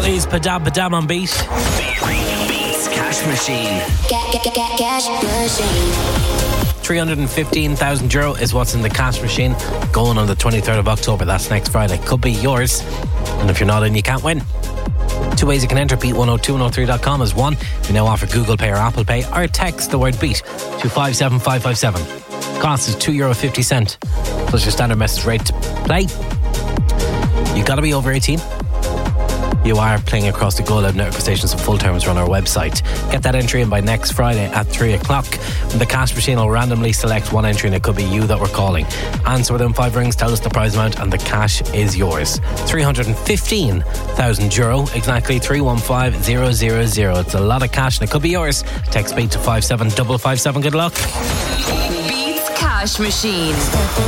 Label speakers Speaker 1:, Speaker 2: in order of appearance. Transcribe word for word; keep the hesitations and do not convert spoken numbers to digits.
Speaker 1: is Padam Padam on Beat.
Speaker 2: Beats Cash Machine.
Speaker 3: Get, get, get, get, cash machine.
Speaker 1: three hundred fifteen thousand euro is what's in the cash machine, going on the twenty-third of October. That's next Friday. Could be yours. And if you're not in, you can't win. Two ways you can enter. beat one oh two one oh three dot com is one. We now offer Google Pay or Apple Pay, or text the word BEAT to five seven five five seven. Cost is two euro fifty plus your standard message rate to play. You got to be over eighteen. You are playing across the Go Loud network stations, and full terms are on our website. Get that entry in by next Friday at three o'clock. The cash machine will randomly select one entry, and it could be you that we're calling. Answer within five rings, tell us the prize amount, and the cash is yours. three hundred fifteen thousand euro, exactly three one five zero zero zero. It's a lot of cash, and it could be yours. Text BEAT to five seven five five seven. Good luck.
Speaker 4: Beats Cash Machine.